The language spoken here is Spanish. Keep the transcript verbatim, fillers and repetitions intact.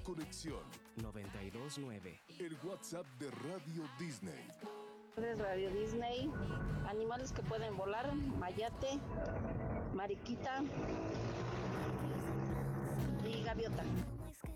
conexión. noventa y dos nueve. El WhatsApp de Radio Disney. Es Radio Disney. Animales que pueden volar: mayate, mariquita y gaviota.